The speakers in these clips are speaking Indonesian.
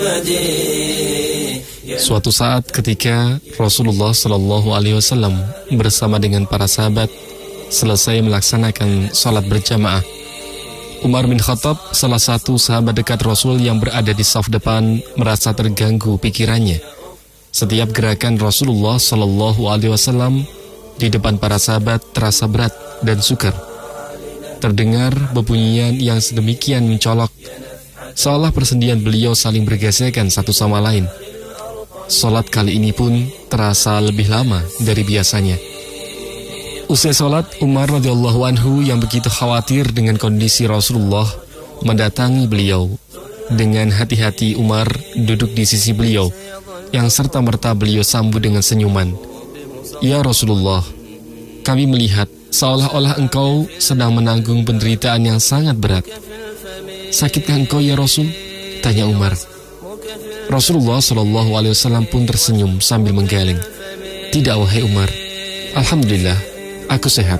Suatu saat ketika Rasulullah Shallallahu Alaihi Wasallam bersama dengan para sahabat selesai melaksanakan salat berjamaah, Umar bin Khattab, salah satu sahabat dekat Rasul yang berada di saf depan, merasa terganggu pikirannya. Setiap gerakan Rasulullah Shallallahu Alaihi Wasallam di depan para sahabat terasa berat dan sukar. Terdengar bebunyian yang sedemikian mencolok, seolah persendian beliau saling bergesekan satu sama lain. Salat kali ini pun terasa lebih lama dari biasanya. Usai salat, Umar radhiyallahu anhu yang begitu khawatir dengan kondisi Rasulullah mendatangi beliau. Dengan hati-hati Umar duduk di sisi beliau, yang serta-merta beliau sambut dengan senyuman. Ya Rasulullah, kami melihat seolah-olah engkau sedang menanggung penderitaan yang sangat berat. Sakitkah engkau ya Rasul? Tanya Umar. Rasulullah Shallallahu Alaihi Wasallam pun tersenyum sambil menggeleng. Tidak wahai Umar, alhamdulillah, aku sehat.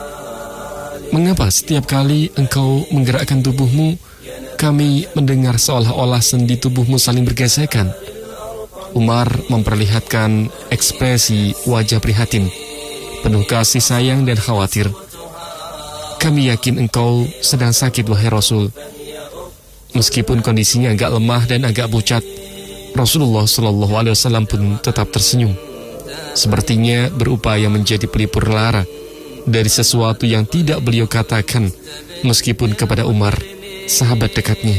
Mengapa setiap kali engkau menggerakkan tubuhmu, kami mendengar seolah-olah sendi tubuhmu saling bergesekan? Umar memperlihatkan ekspresi wajah prihatin, penuh kasih sayang dan khawatir. Kami yakin engkau sedang sakit wahai Rasul. Meskipun kondisinya agak lemah dan agak pucat, Rasulullah Shallallahu Alaihi Wasallam pun tetap tersenyum, sepertinya berupaya menjadi pelipur lara dari sesuatu yang tidak beliau katakan, meskipun kepada Umar, sahabat dekatnya.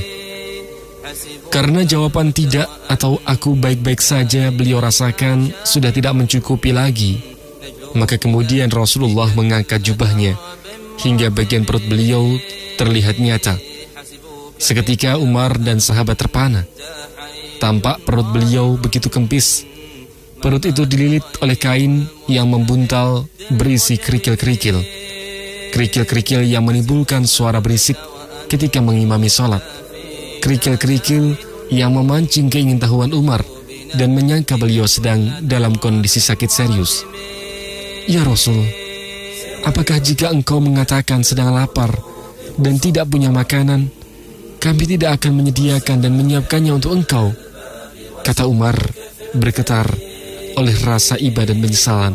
Karena jawaban tidak atau aku baik-baik saja beliau rasakan sudah tidak mencukupi lagi, maka kemudian Rasulullah mengangkat jubahnya hingga bagian perut beliau terlihat nyata. Seketika Umar dan sahabat terpana. Tampak perut beliau begitu kempis. Perut itu dililit oleh kain yang membuntal berisi kerikil-kerikil. Kerikil-kerikil yang menimbulkan suara berisik ketika mengimami sholat. Kerikil-kerikil yang memancing keingintahuan Umar dan menyangka beliau sedang dalam kondisi sakit serius. Ya Rasul, apakah jika engkau mengatakan sedang lapar dan tidak punya makanan, kami tidak akan menyediakan dan menyiapkannya untuk engkau? Kata Umar bergetar oleh rasa iba dan penyesalan.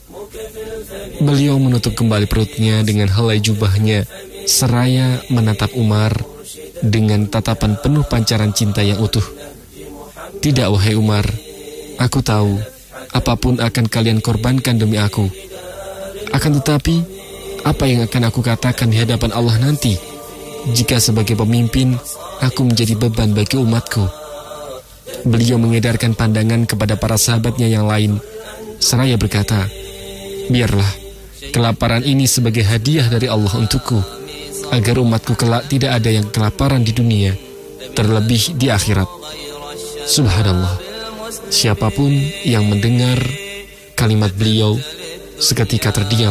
Beliau menutup kembali perutnya dengan helai jubahnya seraya menatap Umar dengan tatapan penuh pancaran cinta yang utuh. Tidak wahai Umar, aku tahu apapun akan kalian korbankan demi aku. Akan tetapi, apa yang akan aku katakan di hadapan Allah nanti jika sebagai pemimpin aku menjadi beban bagi umatku? Beliau mengedarkan pandangan kepada para sahabatnya yang lain seraya berkata, biarlah kelaparan ini sebagai hadiah dari Allah untukku, agar umatku kelak tidak ada yang kelaparan di dunia, terlebih di akhirat. Subhanallah, siapapun yang mendengar kalimat beliau seketika terdiam.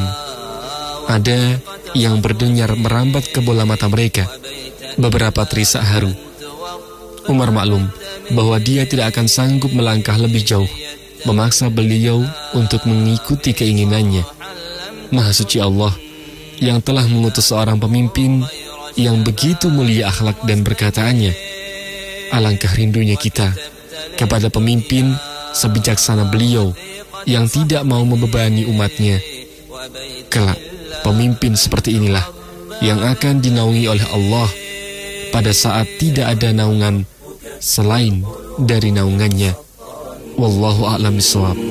Ada yang berdenyar merambat ke bola mata mereka. Beberapa terisak haru. Umar maklum bahwa dia tidak akan sanggup melangkah lebih jauh, memaksa beliau untuk mengikuti keinginannya. Maha suci Allah yang telah mengutus seorang pemimpin yang begitu mulia akhlak dan perkataannya. Alangkah rindunya kita kepada pemimpin sebijaksana beliau yang tidak mau membebani umatnya. Kelak, pemimpin seperti inilah yang akan dinaungi oleh Allah pada saat tidak ada naungan selain dari naungannya. Wallahu a'lam bishawab.